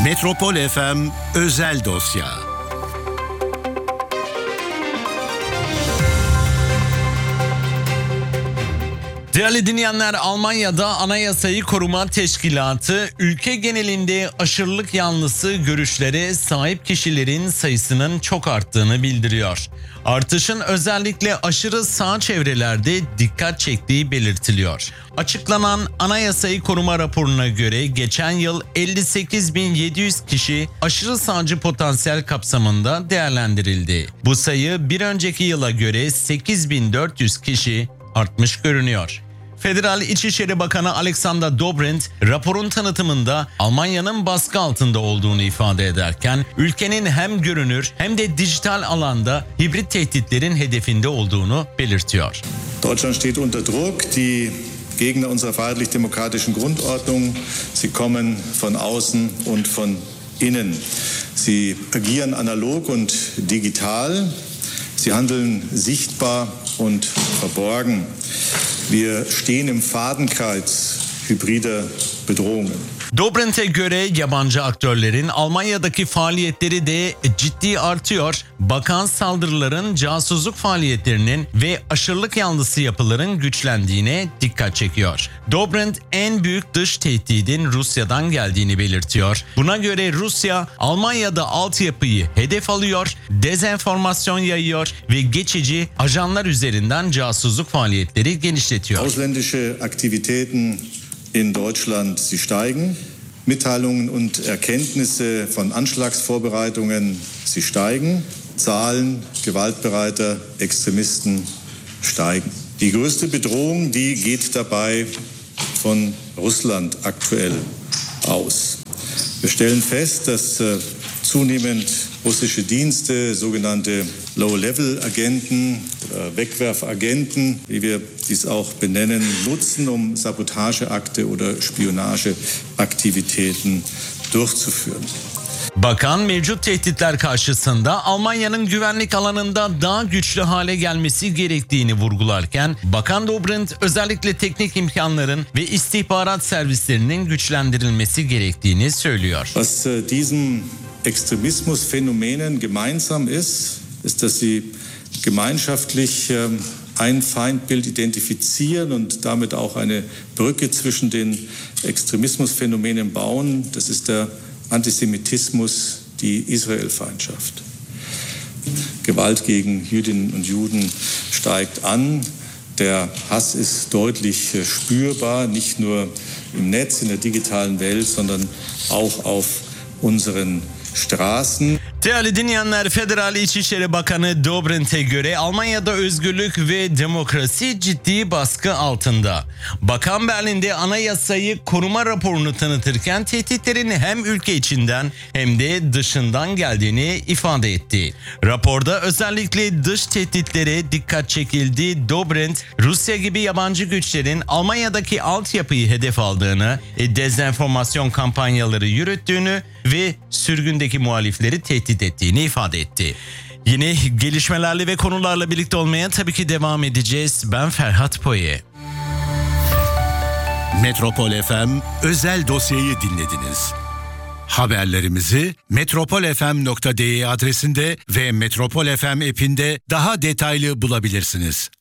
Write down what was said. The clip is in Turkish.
Metropol FM Özel Dosya. Değerli dinleyenler, Almanya'da Anayasayı Koruma Teşkilatı ülke genelinde aşırılık yanlısı görüşlere sahip kişilerin sayısının çok arttığını bildiriyor. Artışın özellikle aşırı sağ çevrelerde dikkat çektiği belirtiliyor. Açıklanan Anayasayı Koruma raporuna göre geçen yıl 58.700 kişi aşırı sağcı potansiyel kapsamında değerlendirildi. Bu sayı bir önceki yıla göre 8.400 kişi artmış görünüyor. Federal İçişleri Bakanı Alexander Dobrindt raporun tanıtımında Almanya'nın baskı altında olduğunu ifade ederken ülkenin hem görünür hem de dijital alanda hibrit tehditlerin hedefinde olduğunu belirtiyor. Deutschland steht unter Druck. Die Gegner unserer freiheitlich-demokratischen Grundordnung, sie kommen von außen und von innen. Sie agieren analog und digital. Sie handeln sichtbar und verborgen. Wir stehen im Fadenkreuz hybrider Bedrohungen. Dobrindt'e göre yabancı aktörlerin Almanya'daki faaliyetleri de ciddi artıyor. Bakan saldırıların casusluk faaliyetlerinin ve aşırılık yanlısı yapıların güçlendiğine dikkat çekiyor. Dobrindt en büyük dış tehdidin Rusya'dan geldiğini belirtiyor. Buna göre Rusya Almanya'da altyapıyı hedef alıyor, dezenformasyon yayıyor ve geçici ajanlar üzerinden casusluk faaliyetleri genişletiyor. Ausländische Aktivitäten in Deutschland, sie steigen. Mitteilungen und Erkenntnisse von Anschlagsvorbereitungen, sie steigen. Zahlen gewaltbereiter Extremisten steigen. Die größte Bedrohung, die geht dabei von Russland aktuell aus. Wir stellen fest, dass zunehmend russische Dienste, sogenannte Low-Level-Agenten, Wegwerfagenten, wie wir dies auch benennen, nutzen, um Sabotageakte oder Spionageaktivitäten durchzuführen. Bakan mevcut tehditler karşısında Almanya'nın güvenlik alanında daha güçlü hale gelmesi gerektiğini vurgularken Bakan Dobrindt özellikle teknik imkanların ve istihbarat servislerinin güçlendirilmesi gerektiğini söylüyor. Was diesen Extremismusphänomenen gemeinsam ist, dass sie gemeinschaftlich ein Feindbild identifizieren und damit auch eine Brücke zwischen den Extremismusphänomenen bauen. Das ist der Antisemitismus, die Israelfeindschaft. Gewalt gegen Jüdinnen und Juden steigt an. Der Hass ist deutlich spürbar, nicht nur im Netz, in der digitalen Welt, sondern auch auf unseren Straßen. Değerli dinleyenler, Federal İçişleri Bakanı Dobrindt'e göre Almanya'da özgürlük ve demokrasi ciddi baskı altında. Bakan Berlin'de Anayasayı Koruma raporunu tanıtırken tehditlerin hem ülke içinden hem de dışından geldiğini ifade etti. Raporda özellikle dış tehditlere dikkat çekildi. Dobrindt, Rusya gibi yabancı güçlerin Almanya'daki altyapıyı hedef aldığını, dezenformasyon kampanyaları yürüttüğünü ve sürgündeki muhalifleri tehdit ettiğini ifade etti. Yine gelişmelerle ve konularla birlikte olmaya tabii ki devam edeceğiz. Ben Ferhat Poye. Metropol FM Özel Dosyayı dinlediniz. Haberlerimizi metropolfm.de adresinde ve Metropol FM app'inde daha detaylı bulabilirsiniz.